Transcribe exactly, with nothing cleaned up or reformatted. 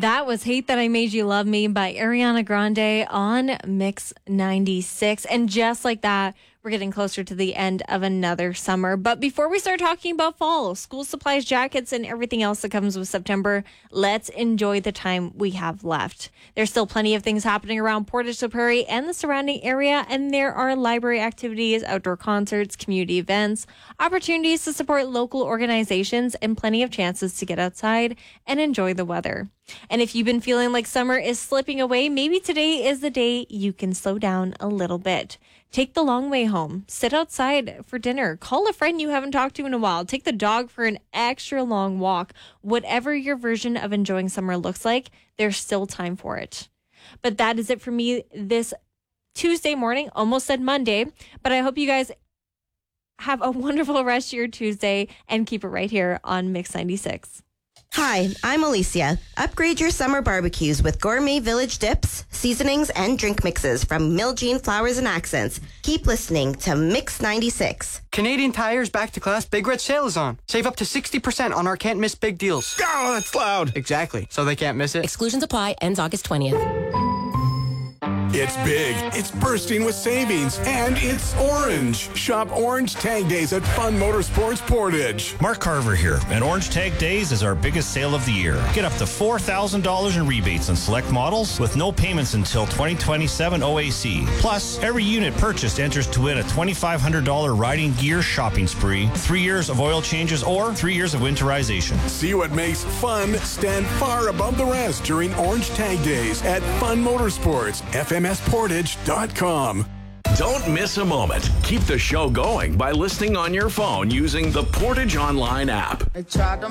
That was Hate That I Made You Love Me by Ariana Grande on Mix ninety-six. And just like that, we're getting closer to the end of another summer. But before we start talking about fall, school supplies, jackets, and everything else that comes with September, let's enjoy the time we have left. There's still plenty of things happening around Portage la Prairie and the surrounding area, and there are library activities, outdoor concerts, community events, opportunities to support local organizations, and plenty of chances to get outside and enjoy the weather. And if you've been feeling like summer is slipping away, maybe today is the day you can slow down a little bit. Take the long way home. Sit outside for dinner. Call a friend you haven't talked to in a while. Take the dog for an extra long walk. Whatever your version of enjoying summer looks like, there's still time for it. But that is it for me this Tuesday morning. Almost said Monday, but I hope you guys have a wonderful rest of your Tuesday and keep it right here on Mix ninety-six. Hi, I'm Alicia. Upgrade your summer barbecues with Gourmet Village dips, seasonings, and drink mixes from Miljean Flowers and Accents. Keep listening to Mix ninety-six. Canadian Tire's Back to Class Big Red Sale is on. Save up to sixty percent on our can't miss big deals. Oh, that's loud. Exactly. So they can't miss it. Exclusions apply. Ends August twentieth. It's big, it's bursting with savings, and it's orange. Shop Orange Tag Days at Fun Motorsports Portage. Mark Carver here, and Orange Tag Days is our biggest sale of the year. Get up to four thousand dollars in rebates on select models with no payments until twenty twenty-seven O A C. Plus, every unit purchased enters to win a twenty-five hundred dollars riding gear shopping spree, three years of oil changes, or three years of winterization. See what makes fun stand far above the rest during Orange Tag Days at Fun Motorsports. F M S portage dot com. Don't miss a moment. Keep the show going by listening on your phone using the Portage Online app. I tried to